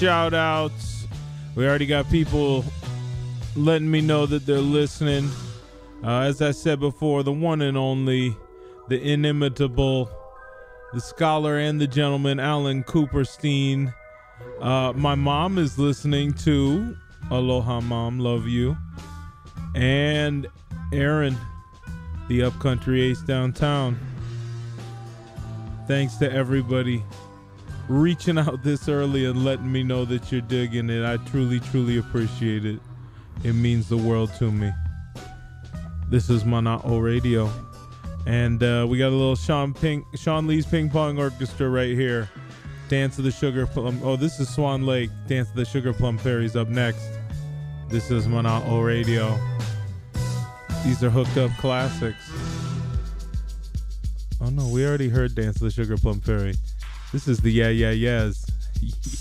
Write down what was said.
shout outs. We already got people letting me know that they're listening. As I said before, the one and only, the inimitable, the scholar and the gentleman, Alan Cooperstein. My mom is listening too. Aloha, Mom. Love you. And Aaron, the Upcountry Ace downtown. Thanks to everybody reaching out this early and letting me know that you're digging it. I truly, truly appreciate it. It means the world to me. This is Mana'o Radio. And we got a little Sean Lee's Ping Pong Orchestra right here. Dance of the Sugar Plum. Oh, this is Swan Lake. Dance of the Sugar Plum Fairies up next. This is Mana'o Radio. These are hooked up classics. Oh no, we already heard Dance of the Sugar Plum Fairy. This is the Yeah Yeah Yeahs.